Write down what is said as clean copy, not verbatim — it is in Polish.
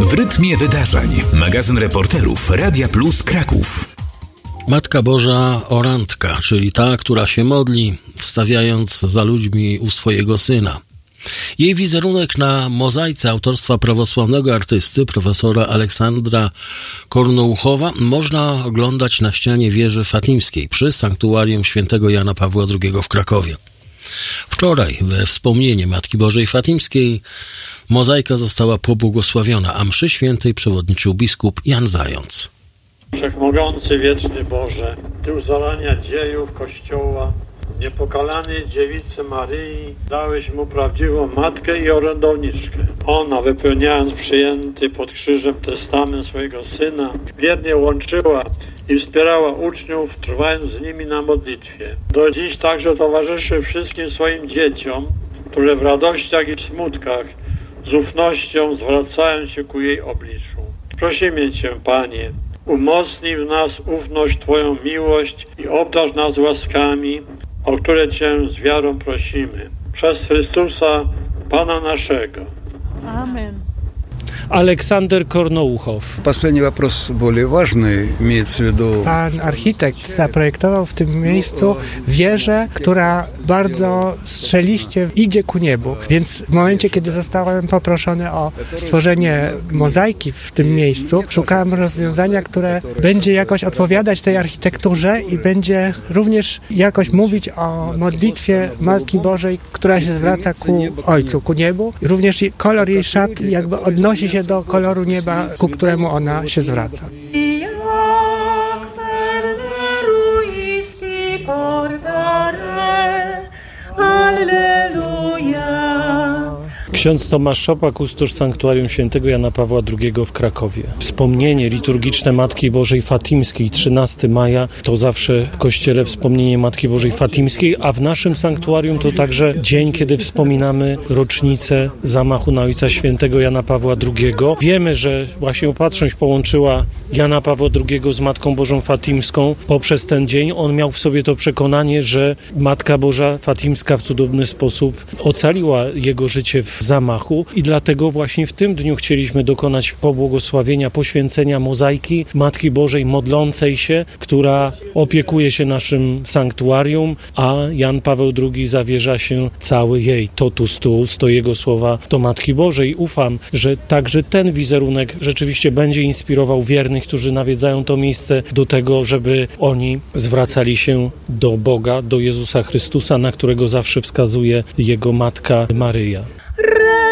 W rytmie wydarzeń. Magazyn reporterów Radia Plus Kraków. Matka Boża Orantka, czyli ta, która się modli, stawiając za ludźmi u swojego Syna. Jej wizerunek na mozaice autorstwa prawosławnego artysty, profesora Aleksandra Kornouchowa, można oglądać na ścianie wieży fatimskiej przy sanktuarium świętego Jana Pawła II w Krakowie. Wczoraj we wspomnienie Matki Bożej Fatimskiej mozaika została pobłogosławiona, a mszy świętej przewodniczył biskup Jan Zając. Wszechmogący, wieczny Boże, Ty u zarania dziejów Kościoła, niepokalanej dziewicy Maryi, dałeś mu prawdziwą matkę i orędowniczkę. Ona, wypełniając przyjęty pod krzyżem testament swojego Syna, wiernie łączyła i wspierała uczniów, trwając z nimi na modlitwie. Do dziś także towarzyszy wszystkim swoim dzieciom, które w radościach i w smutkach z ufnością zwracają się ku jej obliczu. Prosimy Cię, Panie, umocnij w nas ufność Twoją miłość i obdarz nas łaskami, o które Cię z wiarą prosimy. Przez Chrystusa, Pana naszego. Amen. Aleksander Kornouchow. Последний вопрос более важный, имеется в виду... Pan architekt zaprojektował w tym miejscu wieżę, która bardzo strzeliście idzie ku niebu. Więc w momencie, kiedy zostałem poproszony o stworzenie mozaiki w tym miejscu, szukałem rozwiązania, które będzie jakoś odpowiadać tej architekturze i będzie również jakoś mówić o modlitwie Matki Bożej, która się zwraca ku Ojcu, ku niebu. Również kolor jej szat jakby odnosi się do koloru nieba, ku któremu ona się zwraca. Ksiądz Tomasz Szopa, kustosz sanktuarium świętego Jana Pawła II w Krakowie. Wspomnienie liturgiczne Matki Bożej Fatimskiej, 13 maja, to zawsze w kościele wspomnienie Matki Bożej Fatimskiej, a w naszym sanktuarium to także dzień, kiedy wspominamy rocznicę zamachu na Ojca Świętego Jana Pawła II. Wiemy, że właśnie Opatrzność połączyła Jana Pawła II z Matką Bożą Fatimską poprzez ten dzień. On miał w sobie to przekonanie, że Matka Boża Fatimska w cudowny sposób ocaliła jego życie w zamachu i dlatego właśnie w tym dniu chcieliśmy dokonać pobłogosławienia, poświęcenia mozaiki Matki Bożej modlącej się, która opiekuje się naszym sanktuarium, a Jan Paweł II zawierza się cały jej totus tuus, to jego słowa do Matki Bożej. Ufam, że także ten wizerunek rzeczywiście będzie inspirował wiernych, którzy nawiedzają to miejsce do tego, żeby oni zwracali się do Boga, do Jezusa Chrystusa, na którego zawsze wskazuje jego matka Maryja.